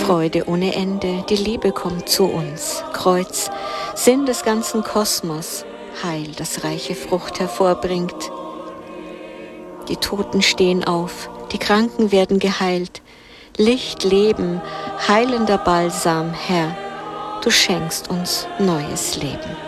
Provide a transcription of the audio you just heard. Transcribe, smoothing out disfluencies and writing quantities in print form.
Freude ohne Ende, die Liebe kommt zu uns. Kreuz, Sinn des ganzen Kosmos, Heil, das reiche Frucht hervorbringt. Die Toten stehen auf, die Kranken werden geheilt. Licht, Leben, heilender Balsam, Herr, du schenkst uns neues Leben.